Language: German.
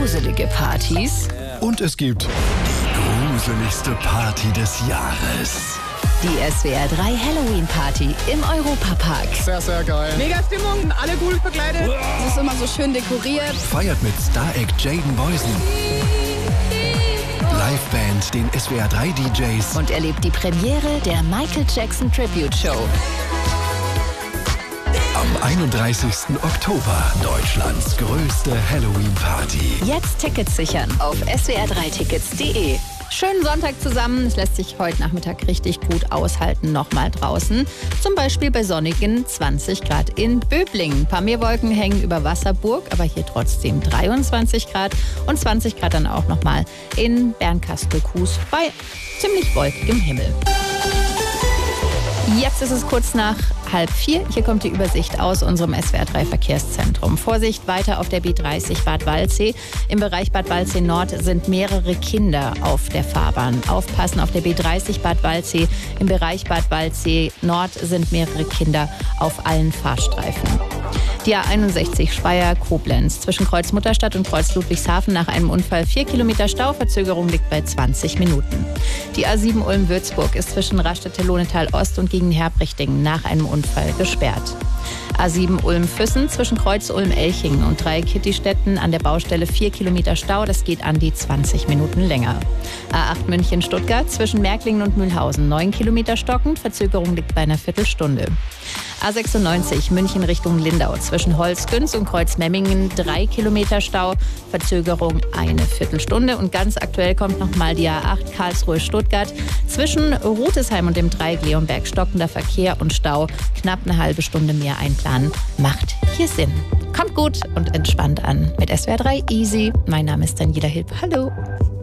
gruselige Partys. Und es gibt die gruseligste Party des Jahres. Die SWR 3 Halloween Party im Europapark. Sehr, sehr geil. Mega Stimmung, alle cool verkleidet. Es ist immer so schön dekoriert. Feiert mit Star-Act Jaden Boysen, Liveband, den SWR 3 DJs Und erlebt die Premiere der Michael Jackson Tribute Show. am 31. Oktober. Deutschlands größte Halloween-Party. Jetzt Tickets sichern auf swr3tickets.de. Schönen Sonntag zusammen. Es lässt sich heute Nachmittag richtig gut aushalten, nochmal draußen. Zum Beispiel bei sonnigen 20 Grad in Böblingen. Ein paar mehr Wolken hängen über Wasserburg, aber hier trotzdem 23 Grad und 20 Grad dann auch nochmal in Bernkastel-Kues bei ziemlich wolkigem Himmel. Jetzt ist es kurz nach 3:30. Hier kommt die Übersicht aus unserem SWR 3 Verkehrszentrum. Vorsicht weiter auf der B30 Bad Waldsee. Im Bereich Bad Waldsee Nord sind mehrere Kinder auf der Fahrbahn. Aufpassen auf der B30 Bad Waldsee. Im Bereich Bad Waldsee Nord sind mehrere Kinder auf allen Fahrstreifen. Die A61 Speyer-Koblenz zwischen Kreuz Mutterstadt und Kreuz Ludwigshafen nach einem Unfall 4 Kilometer Stau. Verzögerung liegt bei 20 Minuten. Die A7 Ulm-Würzburg ist zwischen Raststätte-Lohnetal Ost und gegen Herbrichtingen nach einem Unfall gesperrt. A7 Ulm-Füssen zwischen Kreuz Ulm-Elchingen und Dreieck-Hittistetten an der Baustelle 4 Kilometer Stau. Das geht an die 20 Minuten länger. A8 München-Stuttgart zwischen Märklingen und Mühlhausen 9 Kilometer stockend. Verzögerung liegt bei einer Viertelstunde. A96 München Richtung Lindau zwischen Holzgünz und Kreuz-Memmingen 3 Kilometer Stau. Verzögerung eine Viertelstunde. Und ganz aktuell kommt nochmal die A8 Karlsruhe-Stuttgart zwischen Rutesheim und dem Dreieck Leonberg stockender Verkehr und Stau. Knapp eine halbe Stunde mehr einplanen macht hier Sinn. Kommt gut und entspannt an mit SWR 3 Easy. Mein Name ist Daniela Hilb. Hallo.